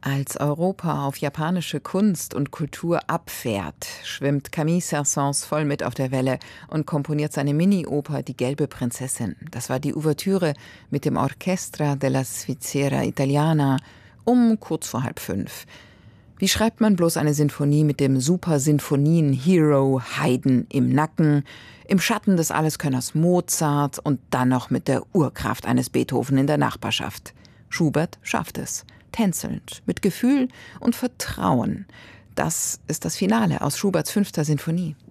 Als Europa auf japanische Kunst und Kultur abfährt, schwimmt Camille Saint-Saëns voll mit auf der Welle und komponiert seine Mini-Oper »Die gelbe Prinzessin«. Das war die Ouvertüre mit dem Orchestra della Svizzera Italiana um kurz vor 4:30. Wie schreibt man bloß eine Sinfonie mit dem Super-Sinfonien-Hero Haydn im Nacken, im Schatten des Alleskönners Mozart und dann noch mit der Urkraft eines Beethoven in der Nachbarschaft? Schubert schafft es. Tänzelnd, mit Gefühl und Vertrauen. Das ist das Finale aus Schuberts 5. Sinfonie.